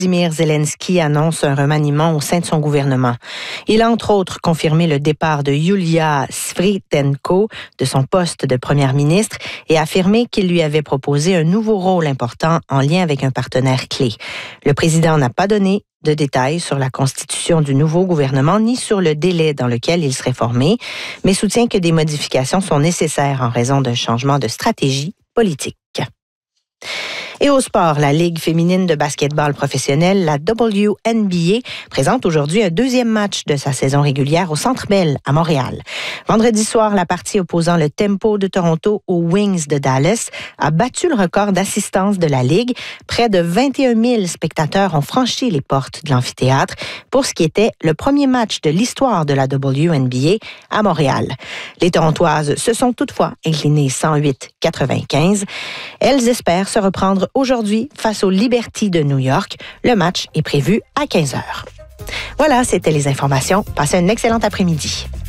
Volodymyr Zelensky annonce un remaniement au sein de son gouvernement. Il a entre autres confirmé le départ de Yulia Svyrtenko de son poste de première ministre et affirmé qu'il lui avait proposé un nouveau rôle important en lien avec un partenaire clé. Le président n'a pas donné de détails sur la constitution du nouveau gouvernement ni sur le délai dans lequel il serait formé, mais soutient que des modifications sont nécessaires en raison d'un changement de stratégie politique. Et au sport, la Ligue féminine de basketball professionnelle, la WNBA, présente aujourd'hui un deuxième match de sa saison régulière au Centre Bell à Montréal. Vendredi soir, la partie opposant le Tempo de Toronto aux Wings de Dallas a battu le record d'assistance de la Ligue. Près de 21 000 spectateurs ont franchi les portes de l'amphithéâtre pour ce qui était le premier match de l'histoire de la WNBA à Montréal. Les Torontoises se sont toutefois inclinées 108-95. Elles espèrent se reprendre aujourd'hui face aux Liberty de New York. Le match est prévu à 15h. Voilà, c'était les informations. Passez un excellent après-midi.